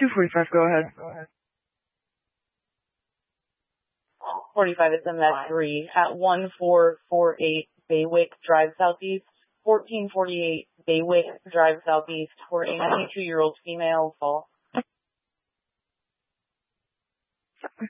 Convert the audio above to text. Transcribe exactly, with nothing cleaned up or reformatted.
two forty-five, go ahead. Go ahead. forty-five is M S three at one four four eight Baywick Drive Southeast, fourteen forty-eight Baywick Drive Southeast for a ninety-two-year-old female fall.